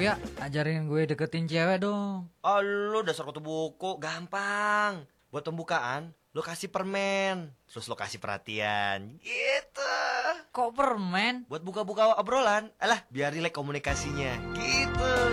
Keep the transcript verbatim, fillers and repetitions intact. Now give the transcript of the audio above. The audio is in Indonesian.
Uya, ajarin gue deketin cewek dong. Oh, lu dasar kutu buku, gampang. Buat pembukaan, lu kasih permen, terus lu kasih perhatian, gitu. Kok permen? Buat buka-buka obrolan, alah biar rileks komunikasinya, gitu.